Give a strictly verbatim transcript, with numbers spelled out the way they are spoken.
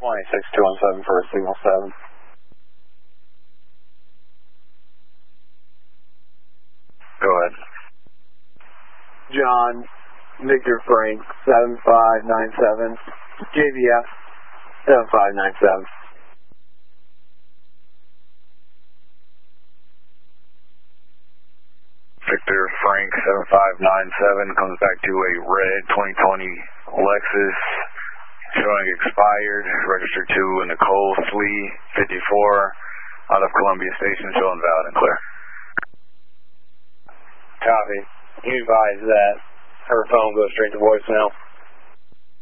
twenty-six two one seven for a signal seven. Go ahead. John, Victor Frank, seven five nine seven, J V F, seven five nine seven. Victor Frank, seven five nine seven, comes back to a red twenty twenty Lexus, showing expired, registered to Nicole Slee, fifty-four, out of Columbia Station, showing valid and clear. Copy. You advise that her phone goes straight to voicemail.